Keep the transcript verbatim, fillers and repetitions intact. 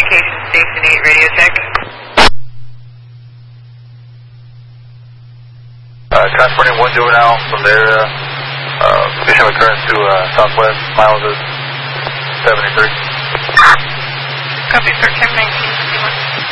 Communication Station eight, radio check. Uh, transporting one juvenile from there, uh, uh, station with current to, uh, southwest, miles is seventy-three. Copy, sir, ten nineteen.